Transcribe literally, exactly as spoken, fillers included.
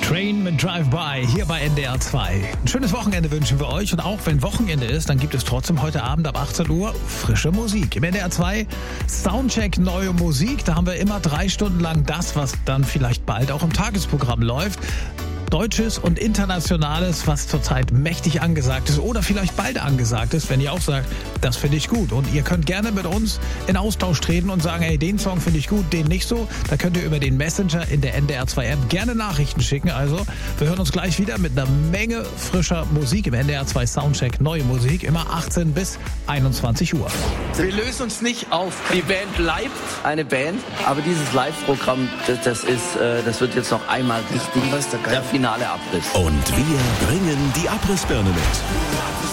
Train mit Drive-By hier bei N D R zwei. Ein schönes Wochenende wünschen wir euch. Und auch wenn Wochenende ist, dann gibt es trotzdem heute Abend ab achtzehn Uhr frische Musik. Im N D R zwei Soundcheck neue Musik. Da haben wir immer drei Stunden lang das, was dann vielleicht bald auch im Tagesprogramm läuft. Deutsches und Internationales, was zurzeit mächtig angesagt ist oder vielleicht bald angesagt ist, wenn ihr auch sagt, das finde ich gut. Und ihr könnt gerne mit uns in Austausch treten und sagen, hey, den Song finde ich gut, den nicht so. Da könnt ihr über den Messenger in der N D R zwei App gerne Nachrichten schicken. Also, wir hören uns gleich wieder mit einer Menge frischer Musik im N D R zwei Soundcheck. Neue Musik, immer achtzehn bis einundzwanzig Uhr. Wir lösen uns nicht auf. Die Band bleibt eine Band, aber dieses Live-Programm, das, das, ist, äh, das wird jetzt noch einmal richtig. Der finale Abriss. Und wir bringen die Abrissbirne mit.